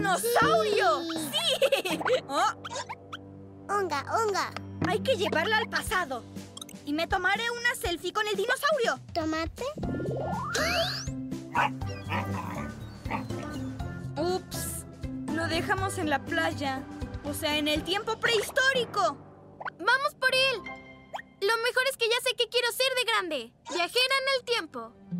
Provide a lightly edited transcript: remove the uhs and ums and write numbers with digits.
dinosaurio! ¡Sí! Oh, Onga, onga. hay que llevarla al pasado. Y me tomaré una selfie con el dinosaurio. ¿Tomate? Ups, lo dejamos en la playa. O sea, en el tiempo prehistórico. ¡Vamos por él! Lo mejor es que ya sé qué quiero ser de grande. Viajera en el tiempo.